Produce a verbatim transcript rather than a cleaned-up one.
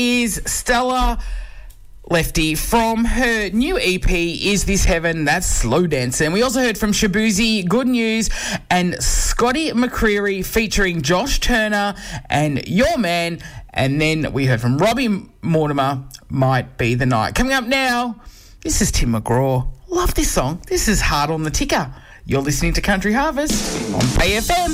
is Stella Lefty from her new E P, Is This Heaven? That's Slow Dancing. We also heard from Shabuzi, Good News, and Scotty McCreery featuring Josh Turner and Your Man. And then we heard from Robbie Mortimer, Might Be the Night. Coming up now, this is Tim McGraw. Love this song. This is Hard on the Ticker. You're listening to Country Harvest on Bay F M.